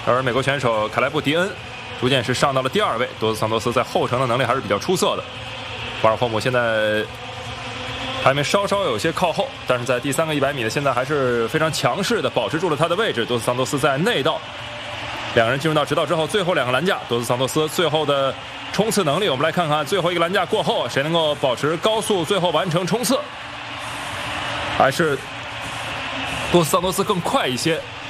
而美国选手凯莱布·迪恩逐渐是上到了第2位。多斯桑托斯在后程的能力还是比较出色的。瓦尔霍姆现在排名稍稍有些靠后，但是在第3个100米呢，现在还是非常强势的保持住了他的位置。多斯桑托斯在内道，两人进入到直道之后，最后2个栏架，多斯桑托斯最后的冲刺能力，我们来看看最后一个栏架过后，谁能够保持高速，最后完成冲刺，还是多斯桑托斯更快一些。